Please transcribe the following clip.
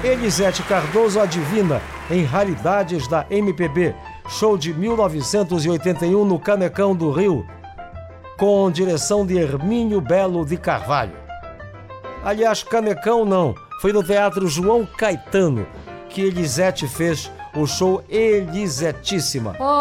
Elisete Cardoso adivina em Raridades da MPB, show de 1981 no Canecão do Rio, com direção de Hermínio Belo de Carvalho. Aliás, Canecão não, foi no Teatro João Caetano que Elisete fez o show Elisetíssima.